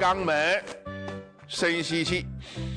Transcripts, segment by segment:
肛门，深吸气，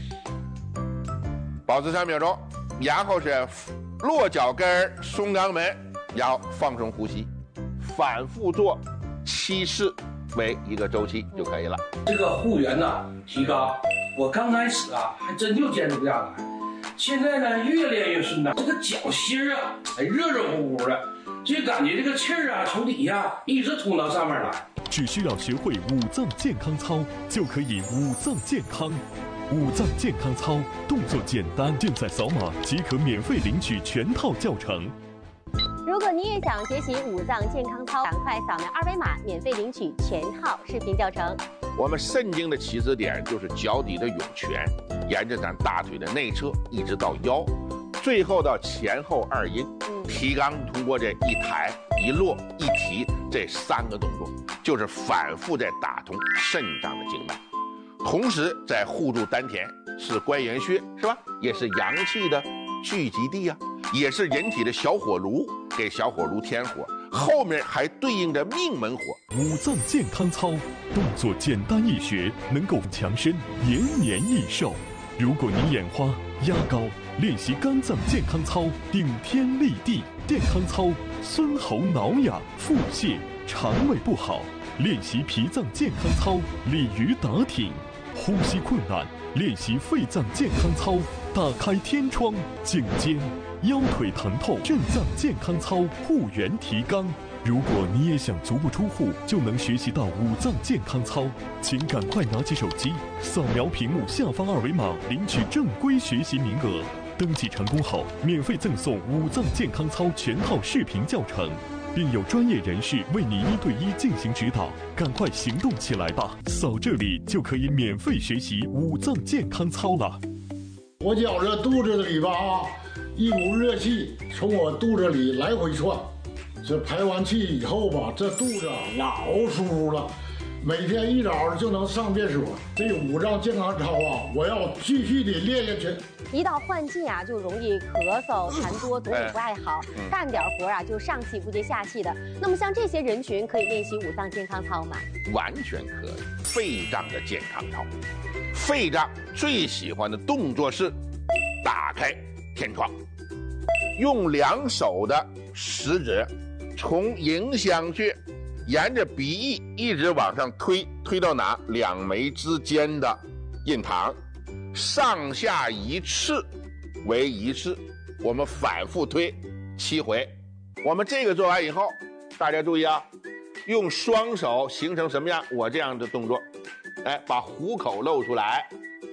保持3秒钟，然后是落脚跟，松肛门，然后放松呼吸，反复做7次为一个周期就可以了。 这个护缘呢提高，我刚开始啊还真就坚持不下来，现在呢越练越顺畅，这个脚心啊还热热乎乎的，就感觉这个气儿啊从底下一直通到上面来。 只需要学会五脏健康操，就可以五脏健康。五脏健康操动作简单，现在扫码即可免费领取全套教程。 如果你也想学习五脏健康操，赶快扫描2维码，免费领取全套视频教程。 我们肾经的起始点就是脚底的涌泉，沿着咱大腿的内侧一直到腰，最后到前后2阴。提肛通过这一抬一落一提这3个动作，就是反复在打通肾脏的经脉，同时在护住丹田，是关元穴是吧？也是阳气的聚集地啊，也是人体的小火炉，给小火炉添火，后面还对应着命门火。 五脏健康操动作简单易学，能够强身延年益寿。如果你眼花压高，练习肝脏健康操顶天立地，健康操孙喉挠痒、腹泻、肠胃不好，练习脾脏健康操鲤鱼打挺，呼吸困难练习肺脏健康操打开天窗颈肩，腰腿疼痛肾脏健康操护元提肛。如果你也想足不出户就能学习到五脏健康操，请赶快拿起手机扫描屏幕下方2维码领取正规学习名额。登记成功后，免费赠送五脏健康操全套视频教程，并有专业人士为你1对1进行指导。赶快行动起来吧！扫这里就可以免费学习五脏健康操了。 我觉着肚子里吧一股热气从我肚子里来回窜，这排完气以后吧，这肚子老舒服了。每天一早就能上厕所，这五脏健康操啊，我要继续的练下去。 一到换季啊，就容易咳嗽、痰多，总也不爱好，干点活啊就上气不接下气的。那么像这些人群可以练习五脏健康操吗？ 完全可以。肺脏的健康操，肺脏最喜欢的动作是打开天窗，用2手的食指从迎香穴沿着鼻翼一直往上推到哪？2眉之间的印堂，上下1次为1次，我们反复推7回。我们这个做完以后，大家注意啊，用双手形成什么样？我这样的动作，把虎口露出来，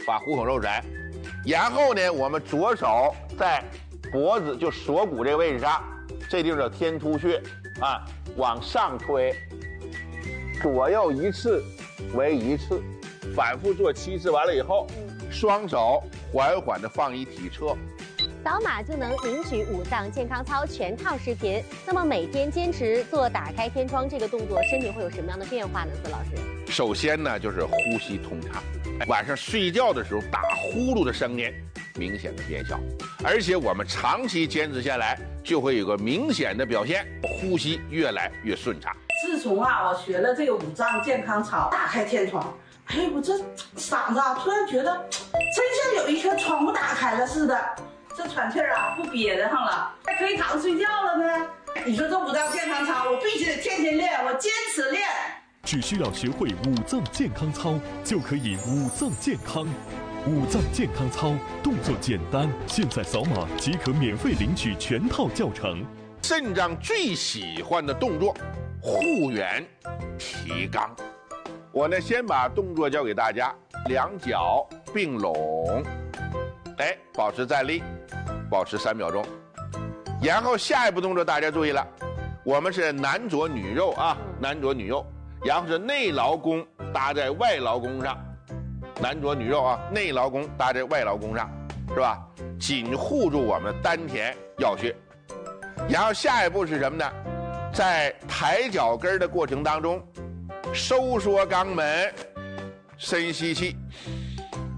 然后呢，我们左手在脖子就锁骨这个位置上，这地方叫天突穴啊，往上推，左右1次为1次，反复做7次。完了以后，双手缓缓地放一体侧， 扫码就能领取五脏健康操全套视频。那么每天坚持做打开天窗这个动作，身体会有什么样的变化呢？孙老师， 首先呢就是呼吸通畅，晚上睡觉的时候打呼噜的声音明显的变小，而且我们长期坚持下来，就会有个明显的表现，呼吸越来越顺畅。 自从我学了这个五脏健康操，打开天窗，我这嗓子突然觉得真像有一颗窗户打开了似的，这喘气不憋得上了，还可以躺着睡觉了呢。你说这五脏健康操，我必须得天天练，我坚持练。 只需要学会五脏健康操，就可以五脏健康。五脏健康操动作简单，现在扫码即可免费领取全套教程。 肾脏最喜欢的动作，护元提肛。我呢先把动作教给大家，2脚并拢，保持站立，保持3秒钟。然后下一步动作大家注意了，我们是男左女右啊，男左女右，然后是内劳宫搭在外劳宫上，男左女右啊，内劳宫搭在外劳宫上，是吧？紧护住我们丹田要穴。然后下一步是什么呢？在抬脚跟的过程当中，收缩肛门，深吸气，